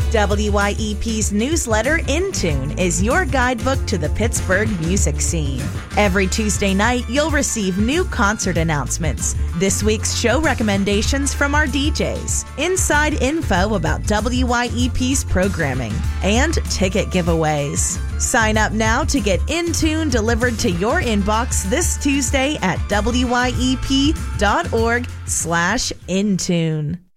WYEP's newsletter, In Tune, is your guidebook to the Pittsburgh music scene. Every Tuesday night, you'll receive new concert announcements, this week's show recommendations from our DJs, inside info about WYEP's programming, and ticket giveaways. Sign up now to get In Tune delivered to your inbox this Tuesday at WYEP.org/intune.